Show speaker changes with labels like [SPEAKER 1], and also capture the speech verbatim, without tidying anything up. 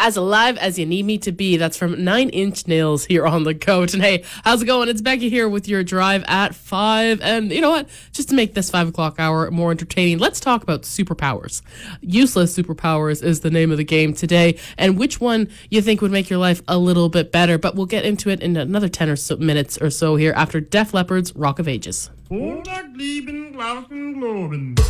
[SPEAKER 1] As alive as you need me to be. That's from Nine Inch Nails here on The Goat. And hey, how's it going? It's Becky here with your drive at five. And you know what? Just to make this five o'clock hour more entertaining, let's talk about superpowers. Useless superpowers is the name of the game today. And which one you think would make your life a little bit better. But we'll get into it in another ten or so minutes or so here after Def Leppard's Rock of Ages.